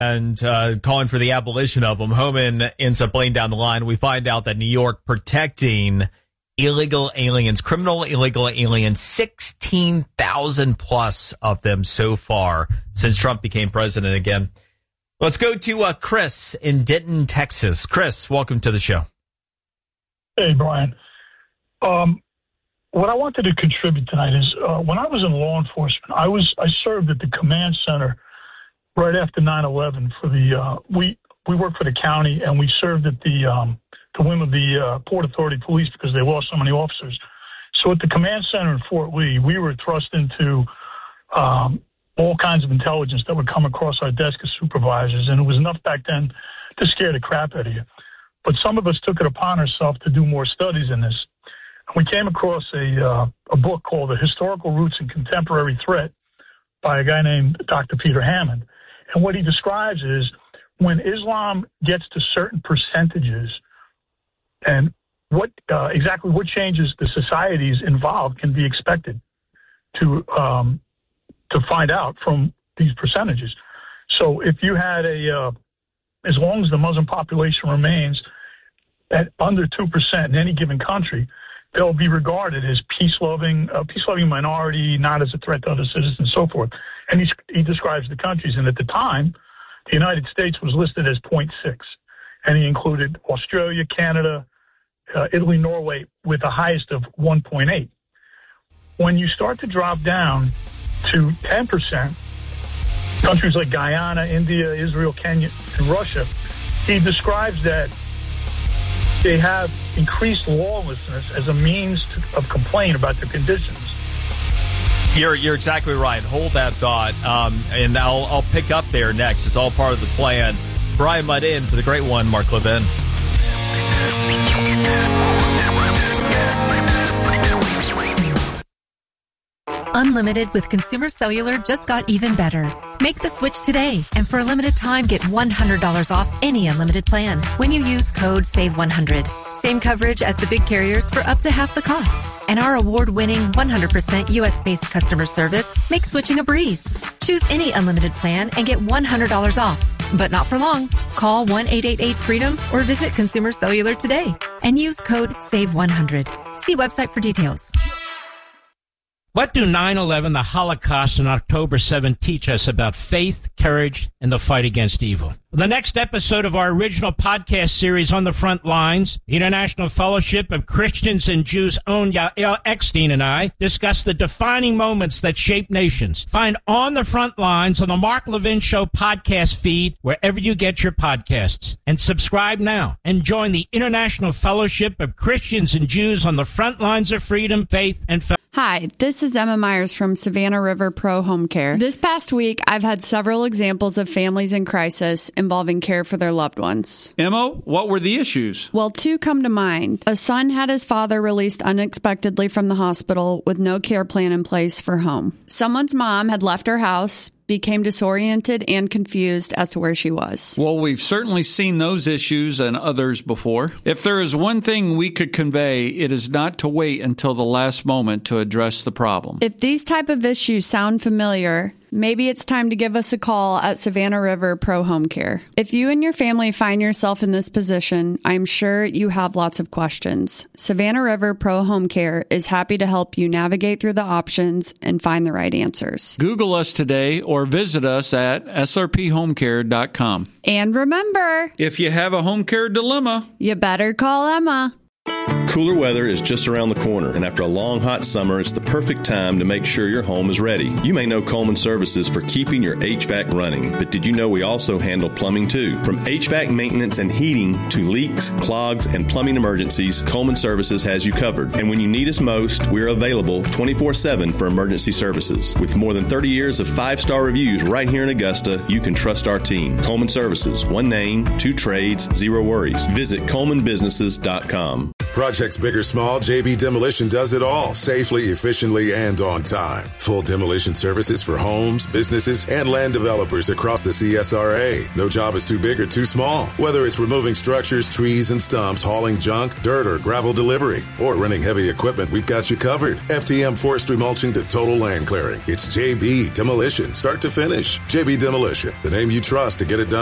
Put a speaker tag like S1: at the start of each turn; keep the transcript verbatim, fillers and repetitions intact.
S1: and uh, calling for the abolition of them. Homan ends up laying down the line. We find out that New York protecting illegal aliens, criminal illegal aliens, sixteen thousand plus of them so far since Trump became president again. Let's go to uh, Chris in Denton, Texas. Chris, welcome to the show.
S2: Hey, Brian. Um, what I wanted to contribute tonight is uh, when I was in law enforcement, I was I served at the command center right after nine eleven for the uh, we we worked for the county, and we served at the um, the whim of the uh, Port Authority Police because they lost so many officers. So at the command center in Fort Lee, we were thrust into um, all kinds of intelligence that would come across our desk as supervisors, and it was enough back then to scare the crap out of you. But some of us took it upon ourselves to do more studies in this. We came across a uh, a book called The Historical Roots and Contemporary Threat by a guy named Doctor Peter Hammond. And what he describes is when Islam gets to certain percentages and what uh, exactly what changes the societies involved can be expected to um, to find out from these percentages. So if you had a, uh, as long as the Muslim population remains at under two percent in any given country, they'll be regarded as peace-loving, a peace-loving minority, not as a threat to other citizens and so forth. And he, he describes the countries. And at the time, the United States was listed as zero point six. And he included Australia, Canada, uh, Italy, Norway, with the highest of one point eight. When you start to drop down to ten percent, countries like Guyana, India, Israel, Kenya, and Russia, he describes that they have increased lawlessness as a means to, of complaint about their conditions.
S1: You're you're exactly right. Hold that thought, um, and I'll I'll pick up there next. It's all part of the plan. Brian Mudd in for the great one, Mark Levin.
S3: Unlimited with Consumer Cellular just got even better. Make the switch today, and for a limited time, get one hundred dollars off any unlimited plan when you use code save one hundred. Same coverage as the big carriers for up to half the cost. And our award-winning one hundred percent U S-based customer service makes switching a breeze. Choose any unlimited plan and get one hundred dollars off. But not for long. Call one eight eight eight freedom or visit Consumer Cellular today and use code save one hundred. See website for details.
S4: What do nine eleven, the Holocaust, and October seventh teach us about faith, courage, and the fight against evil? The next episode of our original podcast series, On the Front Lines, the International Fellowship of Christians and Jews' own Yael Eckstein and I discuss the defining moments that shape nations. Find On the Front Lines on the Mark Levin Show podcast feed wherever you get your podcasts. And subscribe now and join the International Fellowship of Christians and Jews on the front lines of freedom, faith, and fellowship.
S5: Hi, this is Emma Myers from Savannah River Pro Home Care. This past week, I've had several examples of families in crisis involving care for their loved ones.
S6: Emma, what were the issues?
S5: Well, two come to mind. A son had his father released unexpectedly from the hospital with no care plan in place for home. Someone's mom had left her house, became disoriented and confused as to where she was.
S6: Well, we've certainly seen those issues and others before. If there is one thing we could convey, it is not to wait until the last moment to address the problem.
S5: If these type of issues sound familiar, maybe it's time to give us a call at Savannah River Pro Home Care. If you and your family find yourself in this position, I'm sure you have lots of questions. Savannah River Pro Home Care is happy to help you navigate through the options and find the right answers.
S6: Google us today or visit us at s r p home care dot com.
S5: And remember,
S6: if you have a home care dilemma,
S5: you better call Emma.
S7: Cooler weather is just around the corner, and after a long, hot summer, it's the perfect time to make sure your home is ready. You may know Coleman Services for keeping your H V A C running, but did you know we also handle plumbing too? From H V A C maintenance and heating to leaks, clogs, and plumbing emergencies, Coleman Services has you covered. And when you need us most, we're available twenty-four seven for emergency services. With more than thirty years of five-star reviews right here in Augusta, you can trust our team. Coleman Services, one name, two trades, zero worries. Visit coleman businesses dot com.
S8: Project Projects big or small, J B Demolition does it all, safely, efficiently, and on time. Full demolition services for homes, businesses, and land developers across the C S R A. No job is too big or too small. Whether it's removing structures, trees, and stumps, hauling junk, dirt, or gravel delivery, or renting heavy equipment, we've got you covered. F T M forestry mulching to total land clearing. It's J B Demolition, start to finish. J B Demolition, the name you trust to get it done.